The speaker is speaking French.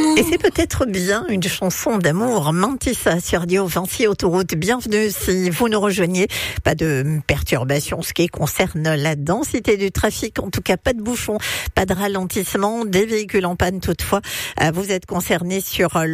Et c'est peut-être bien une chanson d'amour. Mantissa sur Radio Vinci Autoroute. Bienvenue si vous nous rejoignez. Pas de perturbation ce qui concerne la densité du trafic. En tout cas, pas de bouchons, pas de ralentissement. Des véhicules en panne toutefois. Vous êtes concernés sur